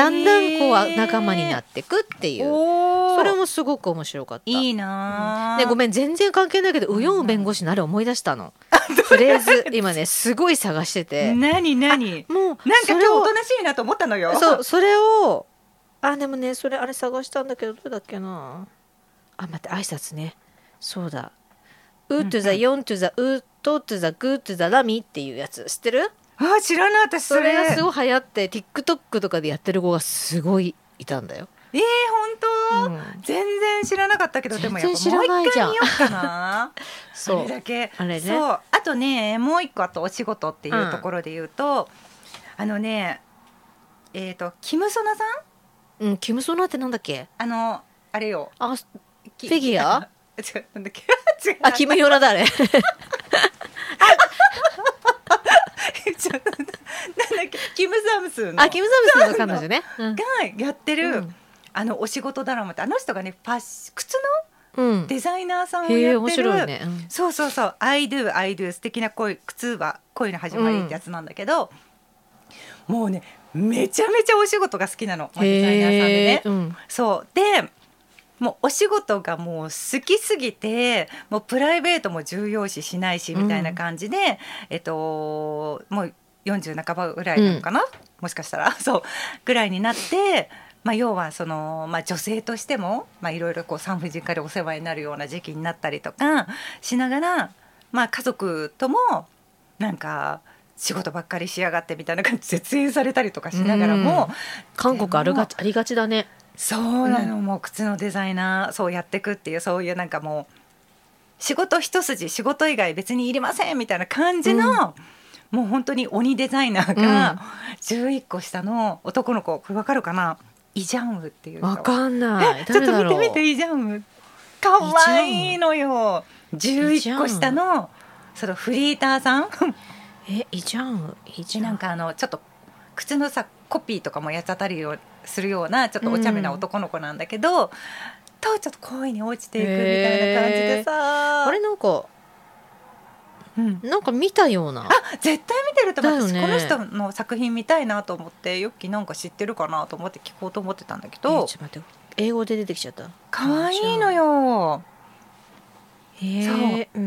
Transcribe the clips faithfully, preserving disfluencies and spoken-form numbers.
だんだんこう仲間になっていくっていう、それもすごく面白かった。 いいな、 うん、でごめん全然関係ないけど、ウヨン弁護士のあれ思い出したの、フレーズ今ねすごい探してて、 何何もうなんか今日おとなしいなと思ったのよ。 そうそれをあでもねそれあれ探したんだけどどれだっけなあ、待って挨拶ね、そうだウットゥザヨントゥザウットゥザグットゥザラミっていうやつ知ってる？ あ、知らない私それ。 それがすごい流行って TikTok とかでやってる子がすごいいたんだよ。 えー、本当、うん、全然知らなかったけど、でもやっぱもう一回見ようかなそうあれだけあれね。 そうあとねもう一個あとお仕事っていうところで言うと、うん、あのねえっ、ー、とキムソナさん、うん、キムソナってなんだっけ？ あのあれよ、 あフィギュア違うなんだっけ違うあキムヨナだあれなんだっけキム・サムスンのあキム・サムスンの彼女ね、 うん、がやってる、うん、あのお仕事ドラマって、あの人がねパッ靴のデザイナーさんをやってる、うん、面白いね、うん、そうそうそう I do I do 素敵な恋、靴は恋の始まりってやつなんだけど、うん、もうねめちゃめちゃお仕事が好きなの、まあ、デザイナーさんでね、うん、そうでもうお仕事がもう好きすぎて、もうプライベートも重要視しないしみたいな感じで、うん、えっともうよんじゅう半ばぐらいなのかな、うん、もしかしたらそうぐらいになって、まあ、要はその、まあ、女性としてもいろいろ産婦人科でお世話になるような時期になったりとかしながら、まあ、家族ともなんか仕事ばっかりしやがってみたいな感じで絶縁されたりとかしながらも、うん、 韓国あるがちありがちだね。 そうなの、うん、もう靴のデザイナーそうやってくっていう、そういうなんかもう仕事一筋仕事以外別にいりませんみたいな感じの、うん、もう本当に鬼デザイナーがじゅういっこ下の男の子、これ分かるかな、イ・ジャンウっていう人。 分かんない、 ちょっと見てみて、イ・ジャンウかわいいのよ。じゅういっこ下のそのフリーターさんえイ・ジャンウイ・ジャンウなんかあのちょっと靴のさコピーとかもやっちゃったりするようなちょっとお茶目な男の子なんだけど、うん、とちょっと恋に落ちていくみたいな感じでさ、 あれなんか、うん、なんか見たような、 あ絶対見てると思って、ね、この人の作品見たいなと思って、よっきなんか知ってるかなと思って聞こうと思ってたんだけど、 えー、ちょっと待って英語で出てきちゃった。 かわいいのよ。 へーそう、うんうんうん、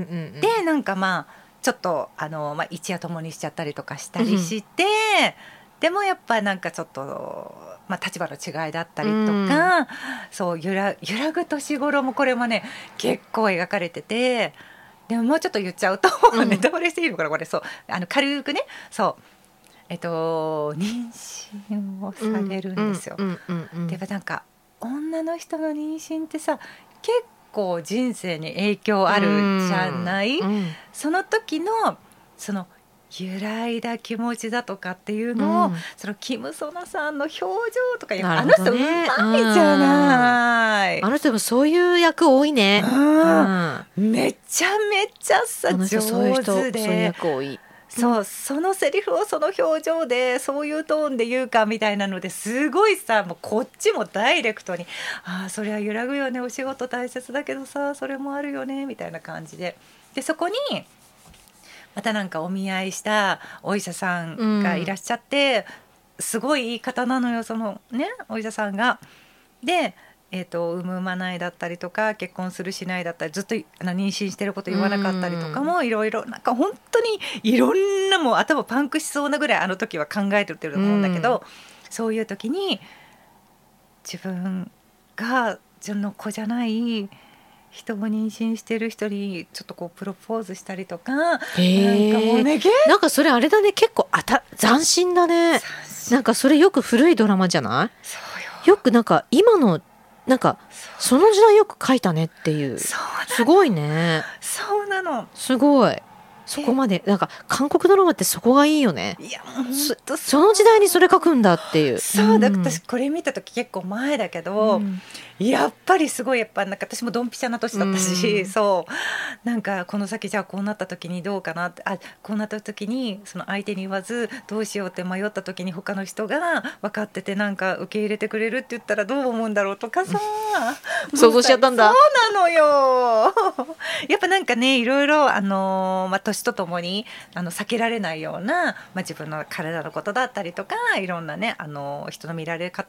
でなんかまあちょっとあの、まあ、一夜共にしちゃったりとかしたりして、うん、でもやっぱなんかちょっと、まあ、立場の違いだったりとか、うん、そう揺ら、揺らぐ年頃もこれもね結構描かれてて、でももうちょっと言っちゃうと、うん、ネタバレしていいのかなこれ、そうあの軽くね、そうえっと妊娠をされるんですよ。でもなんか女の人の妊娠ってさ結構こう人生に影響あるじゃない、うんうん、その時のその揺らいだ気持ちだとかっていうのを、うん、そのキム・ソナさんの表情とか、ね、あの人うまいじゃない、 あの人もそういう役多いね、 うんうん、めちゃめちゃさ上手で、そういう人そういう役多い、 そう、そのセリフをその表情でそういうトーンで言うかみたいなのですごいさ、もうこっちもダイレクトに、ああそれは揺らぐよね、お仕事大切だけどさそれもあるよねみたいな感じで、でそこにまたなんかお見合いしたお医者さんがいらっしゃって、うん、すごいいい方なのよそのねお医者さんが。でえー、と産む産まないだったりとか結婚するしないだったりずっとあの妊娠してること言わなかったりとかもいろいろなんか本当にいろんなもう頭パンクしそうなぐらいあの時は考えてると思うんだけど、そういう時に自分が自分の子じゃない人を妊娠してる人にちょっとこうプロポーズしたりとか、なんかもうねなんかそれあれだね、結構あた斬新だね。なんかそれよく古いドラマじゃない？そうよ。よくなんか今のなんかその時代よく書いたねっていう、すごいね。 そうなの、 すごい。そこまでなんか韓国ドラマってそこがいいよね。 いやもうそ, その時代にそれ書くんだっていう。 そうだ、うん、私これ見た時結構前だけど、うん、やっぱりすごいやっぱなんか私もドンピシャな年だったし、うん、そうなんかこの先じゃあこうなった時にどうかなって、あこうなった時にその相手に言わずどうしようって迷った時に他の人が分かっててなんか受け入れてくれるって言ったらどう思うんだろうとかさ、 想像しちゃったんだ。 そうなのよやっぱなんかねいろいろあのー、まあ年とともにあの避けられないような、まあ、自分の体のことだったりとかいろんなねあの人の見られ方